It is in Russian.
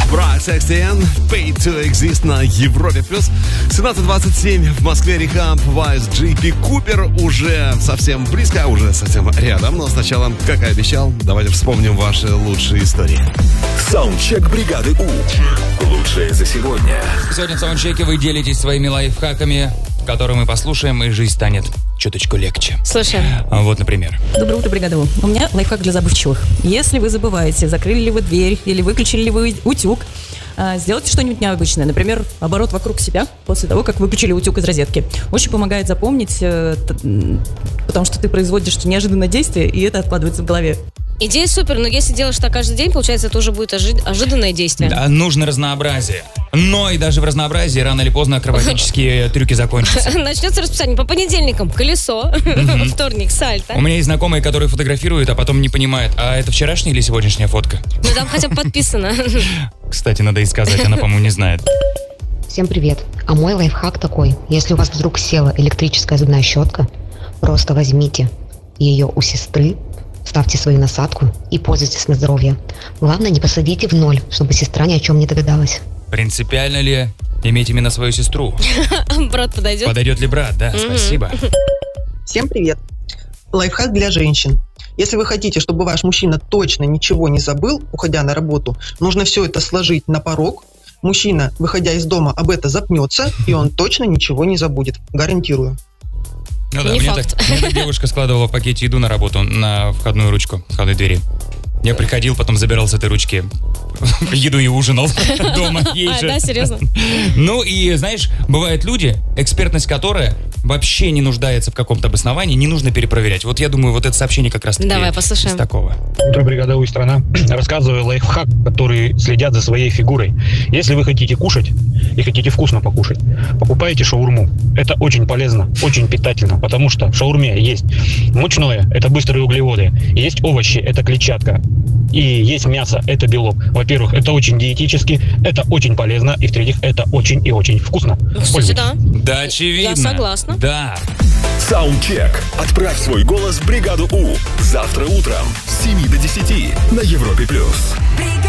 Брайс XTN, Pay to Exist на Европе+. 17:27 в Москве. Рехаб, Вайс, JP Купер уже совсем близко, уже совсем рядом. Но сначала, как и обещал, давайте вспомним ваши лучшие истории. Саундчек бригады У. Лучшее за сегодня. Сегодня в саундчеке вы делитесь своими лайфхаками, которые мы послушаем, и жизнь станет чуточку легче. Слушай. Вот, например. Доброе утро, бригада У. У меня лайфхак для забывчивых. Если вы забываете, закрыли ли вы дверь или выключили ли вы утюг, сделайте что-нибудь необычное. Например, оборот вокруг себя после того, как выключили утюг из розетки. Очень помогает запомнить, потому что ты производишь неожиданное действие, и это откладывается в голове. Идея супер, но если делаешь так каждый день, получается, это уже будет ожиданное действие. Да, нужно разнообразие. Но и даже в разнообразии рано или поздно акробатические трюки закончатся. Начнется расписание по понедельникам колесо, во вторник сальто. У меня есть знакомые, которые фотографируют, а потом не понимают, а это вчерашняя или сегодняшняя фотка? Ну там хотя бы подписано. Кстати, надо ей сказать, она, по-моему, не знает. Всем привет. А мой лайфхак такой. Если у вас вдруг села электрическая зубная щетка, просто возьмите ее у сестры, ставьте свою насадку и пользуйтесь на здоровье. Главное, не посадите в ноль, чтобы сестра ни о чем не догадалась. Принципиально ли иметь именно свою сестру? Брат подойдет? Подойдет ли брат, да, спасибо. Всем привет. Лайфхак для женщин. Если вы хотите, чтобы ваш мужчина точно ничего не забыл, уходя на работу, нужно все это сложить на порог. Мужчина, выходя из дома, об этом запнется, и он точно ничего не забудет. Гарантирую. Ну да, Не мне факт. так девушка складывала в пакете еду на работу на входную ручку, входной двери. Я приходил, потом забирал с этой ручки еду и ужинал дома. Да, серьезно? Ну и, знаешь, бывают люди, экспертность которой вообще не нуждается в каком-то обосновании, не нужно перепроверять. Вот я думаю, вот это сообщение как раз-таки Давай, послушаем. из такого. Утро, бригада У и страна. Рассказываю лайфхак, который следят за своей фигурой. Если вы хотите кушать и хотите вкусно покушать, покупайте шаурму. Это очень полезно, очень питательно, потому что в шаурме есть мучное, это быстрые углеводы, есть овощи, это клетчатка, и есть мясо, это белок. Во-первых, это очень диетически, это очень полезно, и в-третьих, это очень и очень вкусно. Кстати, да. Да, очевидно. Я согласна. Да. Саундчек. Отправь свой голос в бригаду У. Завтра утром с 7 до 10 на Европе+.